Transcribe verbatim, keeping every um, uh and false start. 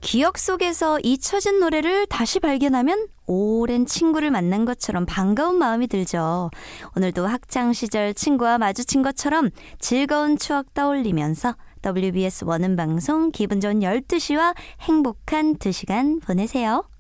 기억 속에서 잊혀진 노래를 다시 발견하면 오랜 친구를 만난 것처럼 반가운 마음이 들죠. 오늘도 학창시절 친구와 마주친 것처럼 즐거운 추억 떠올리면서 더블유비에스 원음방송 기분 좋은 열두 시와 행복한 두 시간 보내세요.